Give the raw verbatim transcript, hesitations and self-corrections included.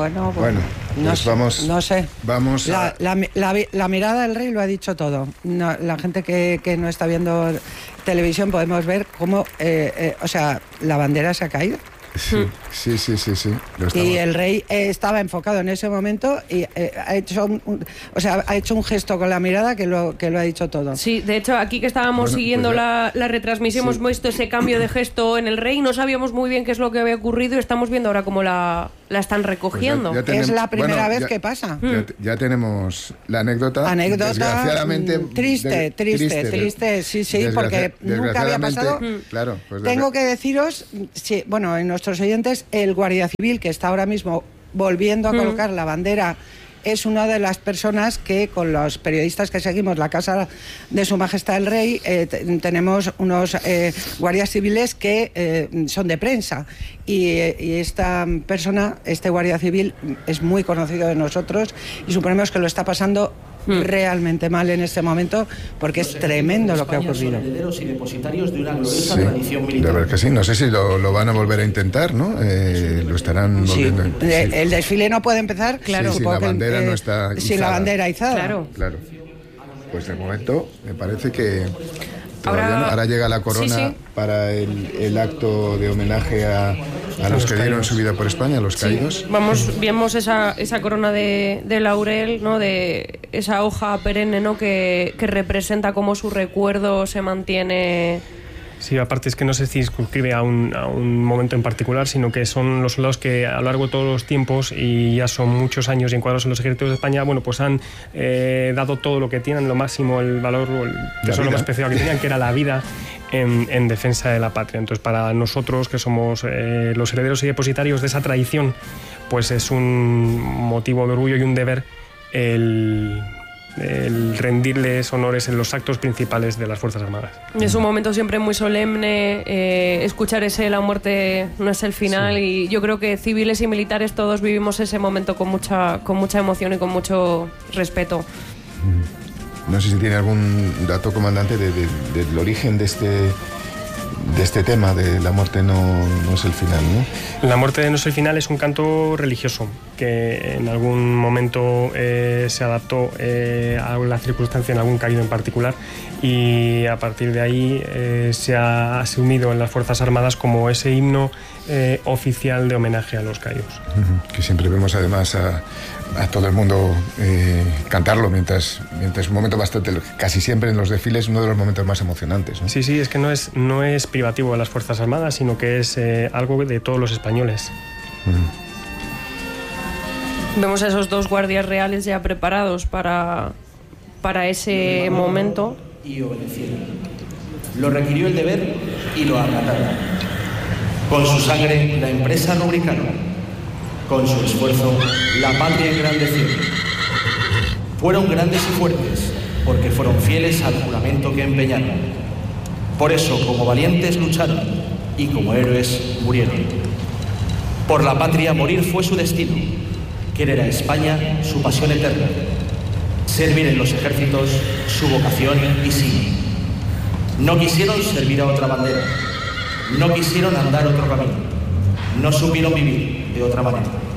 Bueno, bueno, no, pues vamos, no sé. Vamos a... la, la, la, la mirada del rey lo ha dicho todo. No, la gente que, que no está viendo televisión podemos ver cómo, eh, eh, o sea, la bandera se ha caído. Sí, sí, sí, sí, sí. Lo y el rey eh, estaba enfocado en ese momento y eh, ha hecho un, un, o sea, ha hecho un gesto con la mirada que lo, que lo ha dicho todo. Sí, de hecho, aquí que estábamos bueno, siguiendo pues la, la retransmisión, sí. hemos visto ese cambio de gesto en el rey, no sabíamos muy bien qué es lo que había ocurrido y estamos viendo ahora cómo la, la están recogiendo. Pues ya, ya tenemos, es la primera bueno, vez ya, que pasa. Ya, ya tenemos la anécdota. Anécdota desgraciadamente triste, de, triste, triste, triste, sí, sí, porque nunca había pasado. Claro, pues tengo que deciros, sí, bueno, en nuestros oyentes, el Guardia Civil, que está ahora mismo volviendo a colocar mm. la bandera, es una de las personas que, con los periodistas que seguimos la Casa de Su Majestad el Rey, eh, t- tenemos unos eh, guardias civiles que eh, son de prensa. Y, eh, y esta persona, este guardia civil, es muy conocido de nosotros y suponemos que lo está pasando Hmm. realmente mal en este momento porque es tremendo lo que ha ocurrido. Son herederos y depositarios de una gloriosa sí, tradición militar. De verdad que sí, no sé si lo, lo van a volver a intentar, ¿no? Eh, lo estarán sí. volviendo a... sí. El desfile no puede empezar, claro. Sí, si la bandera que, eh, no está izada. Si la bandera izada. Claro. Claro. Pues de momento me parece que ahora, no. ahora llega la corona sí, sí. para el, el acto de homenaje a, a los, los que dieron su vida por España, a los sí. caídos. Vamos, vemos esa, esa corona de, de laurel, ¿no? De esa hoja perenne, ¿no? Que, que representa cómo su recuerdo se mantiene. Sí, aparte es que no se circunscribe a un, a un momento en particular, sino que son los soldados que a lo largo de todos los tiempos, y ya son muchos años y encuadrados en los ejércitos de España, bueno, pues han eh, dado todo lo que tienen, lo máximo, el valor, el tesoro más especial que tenían, que era la vida en, en defensa de la patria. Entonces, para nosotros, que somos eh, los herederos y depositarios de esa tradición, pues es un motivo de orgullo y un deber el... el rendirles honores en los actos principales de las Fuerzas Armadas. Es un momento siempre muy solemne, eh, escuchar ese la muerte no es el final, sí. y yo creo que civiles y militares todos vivimos ese momento con mucha, con mucha emoción y con mucho respeto. No sé si tiene algún dato, comandante, de, de, del origen de este... de este tema de la muerte no, no es el final, ¿no? La muerte no es el final es un canto religioso que en algún momento eh, se adaptó eh, a la circunstancia en algún caído en particular, y a partir de ahí eh, se ha asumido en las Fuerzas Armadas como ese himno eh, oficial de homenaje a los caídos. Uh-huh. Que siempre vemos además a, a todo el mundo eh, cantarlo mientras, mientras un momento bastante, casi siempre en los desfiles, uno de los momentos más emocionantes, ¿no? Sí, sí, es que no es, no es privativo de las Fuerzas Armadas, sino que es eh, algo de todos los españoles. Uh-huh. Vemos a esos dos guardias reales ya preparados para, para ese momento. Y obedecieron. Lo requirió el deber y lo acataron. Con su sangre la empresa rubricaron. Con su esfuerzo la patria engrandecieron. Fueron grandes y fuertes porque fueron fieles al juramento que empeñaron. Por eso, como valientes lucharon y como héroes murieron. Por la patria morir fue su destino. Querer a España su pasión eterna. Servir en los ejércitos su vocación y sí. No quisieron servir a otra bandera. No quisieron andar otro camino. No supieron vivir de otra manera.